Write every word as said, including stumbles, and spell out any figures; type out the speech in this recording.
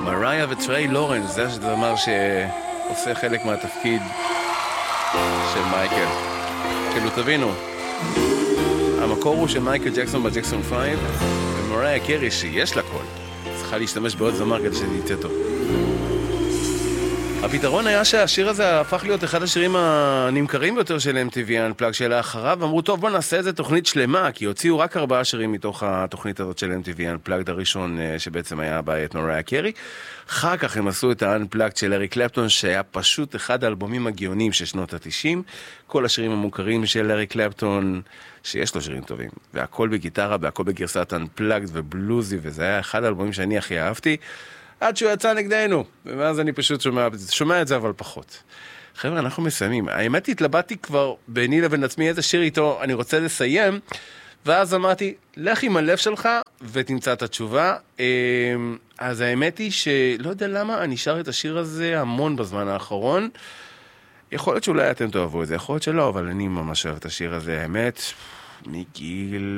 מריה וטריי לורנס, זה זמר שעושה חלק מהתפקיד של מייקל. כאילו תבינו, המקור הוא של מייקל ג'קסון בג'קסון פייב, ומריה קרי שיש לה קול צריכה להשתמש בעוד זמר כדי שנצא טוב. הפתרון היה שהשיר הזה הפך להיות אחד השירים הנמכרים ביותר של אם טי וי Unplugged שלאחריו, ואמרו טוב בוא נעשה איזה תוכנית שלמה, כי הוציאו רק ארבעה שירים מתוך התוכנית הזאת של אם טי וי Unplugged הראשון שבעצם היה בעת מריה קרי. אחר כך הם עשו את ה-Unplugged של אריק קלפטון שהיה פשוט אחד האלבומים הגאונים של שנות ה-תשעים, כל השירים המוכרים של אריק קלפטון שיש לו שירים טובים, והכל בגיטרה והכל בגרסת Unplugged ובלוזי, וזה היה אחד האלבומים שאני הכי אהבתי עד שהוא יצא נגדנו, ומאז אני פשוט שומע, שומע את זה אבל פחות. חבר'ה, אנחנו מסיימים. האמת התלבטתי כבר ביני לבין עצמי איזה שיר איתו אני רוצה לסיים, ואז אמרתי, לך עם הלב שלך ותמצא את התשובה. אז האמת היא שלא יודע למה אני שר את השיר הזה המון בזמן האחרון. יכול להיות שאולי אתם תאהבו את זה, יכול להיות שלא, אבל אני ממש אוהב את השיר הזה, האמת, מגיל